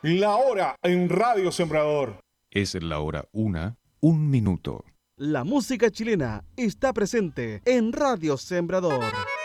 La hora en Radio Sembrador. Es la hora 1:01. La música chilena está presente en Radio Sembrador.